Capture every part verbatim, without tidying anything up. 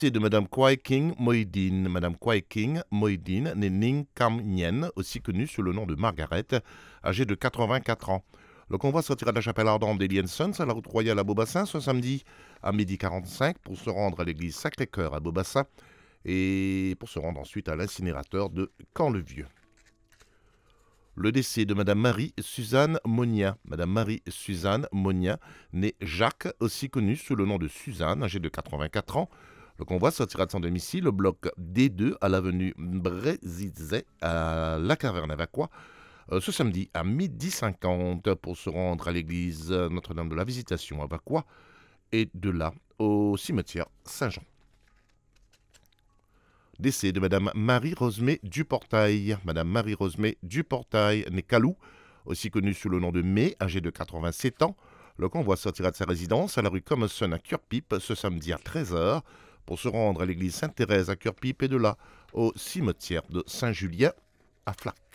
de Madame Kwai King Moidin. Madame Kwai King Moidin, née Ning Kam Nyen, aussi connue sous le nom de Margaret, âgée de quatre-vingt-quatre ans. Le convoi sortira de la chapelle ardente d'Elian Sons à la route royale à Beaubassin ce samedi à midi quarante-cinq pour se rendre à l'église Sacré-Cœur à Beaubassin et pour se rendre ensuite à l'incinérateur de Camp-le-Vieux. Le décès de Madame Marie-Suzanne Monia. Madame Marie-Suzanne Monia, née Jacques, aussi connue sous le nom de Suzanne, âgée de quatre-vingt-quatre ans. Le convoi sortira de son domicile, le bloc D deux, à l'avenue Brézizet, à la Caverne à Vacquois, euh, ce samedi à midi cinquante pour se rendre à l'église Notre-Dame de la Visitation à Vacquois et de là au cimetière Saint-Jean. Décès de Madame Marie-Rosemée Duportail. Madame Marie-Rosemée Duportail, née Calou, aussi connue sous le nom de May, âgée de quatre-vingt-sept ans. Le convoi sortira de sa résidence à la rue Commerson à Curepipe ce samedi à treize heures pour se rendre à l'église Sainte-Thérèse à Curepipe et de là au cimetière de Saint-Julien à Flac.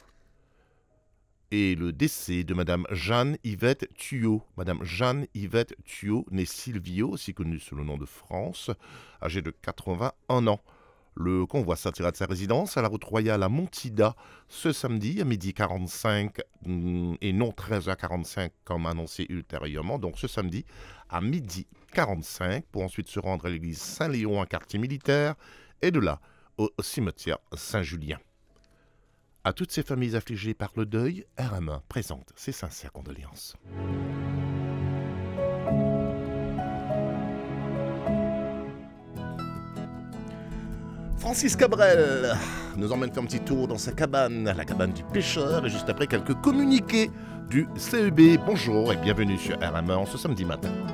Et le décès de Madame Jeanne-Yvette Thuot. Madame Jeanne-Yvette Thuot, née Silvio, aussi connue sous le nom de France, âgée de quatre-vingt-un ans. Le convoi sortira de sa résidence à la route royale à Montida ce samedi à midi quarante-cinq et non treize heures quarante-cinq comme annoncé ultérieurement. Donc ce samedi à midi quarante-cinq pour ensuite se rendre à l'église Saint-Léon, un quartier militaire, et de là au cimetière Saint-Julien. À toutes ces familles affligées par le deuil, R M un présente ses sincères condoléances. Francis Cabrel nous emmène faire un petit tour dans sa cabane, la cabane du pêcheur, et juste après quelques communiqués du C E B. Bonjour et bienvenue sur R M un ce samedi matin.